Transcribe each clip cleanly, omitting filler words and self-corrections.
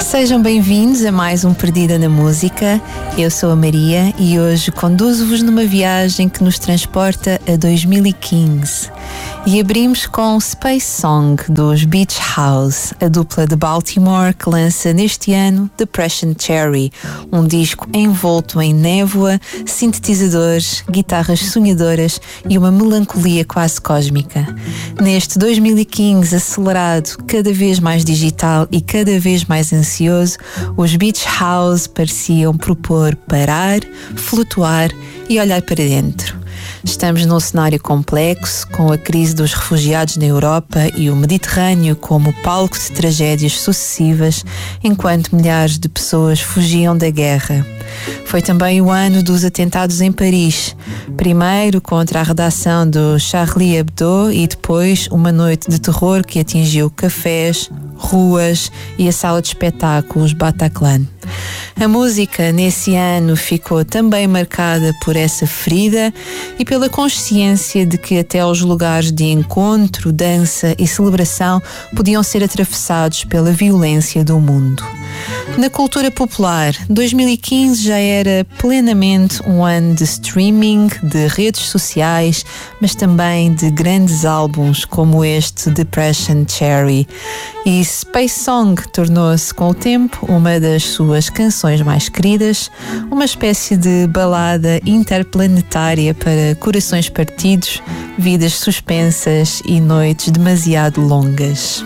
Sejam bem-vindos a mais um Perdida na Música. Eu sou a Maria e hoje conduzo-vos numa viagem que nos transporta a 2015. E abrimos com Space Song dos Beach House, a dupla de Baltimore que lança neste ano Depression Cherry, um disco envolto em névoa, sintetizadores, guitarras sonhadoras e uma melancolia quase cósmica. Neste 2015 acelerado, cada vez mais digital e cada vez mais ansioso, os Beach House pareciam propor parar, flutuar e olhar para dentro. Estamos num cenário complexo, com a crise dos refugiados na Europa e o Mediterrâneo como palco de tragédias sucessivas, enquanto milhares de pessoas fugiam da guerra. Foi também o ano dos atentados em Paris, primeiro contra a redação do Charlie Hebdo e depois uma noite de terror que atingiu cafés, ruas e a sala de espetáculos Bataclan. A música nesse ano ficou também marcada por essa ferida e pela consciência de que até os lugares de encontro, dança e celebração podiam ser atravessados pela violência do mundo. Na cultura popular, 2015 já era plenamente um ano de streaming, de redes sociais, mas também de grandes álbuns como este Depression Cherry. E Space Song tornou-se com o tempo uma das suas canções mais queridas, uma espécie de balada interplanetária para corações partidos, vidas suspensas e noites demasiado longas.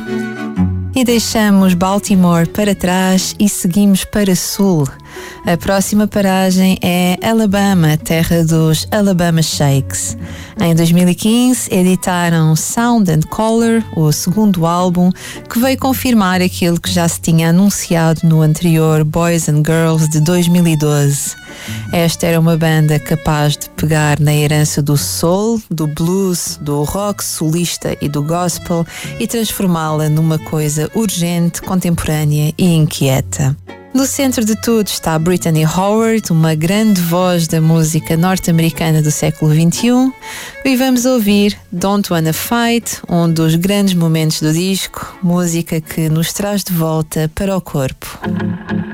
E deixamos Baltimore para trás e seguimos para sul. A próxima paragem é Alabama, terra dos Alabama Shakes. Em 2015 editaram Sound and Color, o segundo álbum, que veio confirmar aquilo que já se tinha anunciado no anterior Boys and Girls de 2012. Esta era uma banda capaz de pegar na herança do soul, do blues, do rock solista e do gospel e transformá-la numa coisa urgente, contemporânea e inquieta. No centro de tudo está Brittany Howard, uma grande voz da música norte-americana do século XXI, e vamos ouvir Don't Wanna Fight, um dos grandes momentos do disco, música que nos traz de volta para o corpo.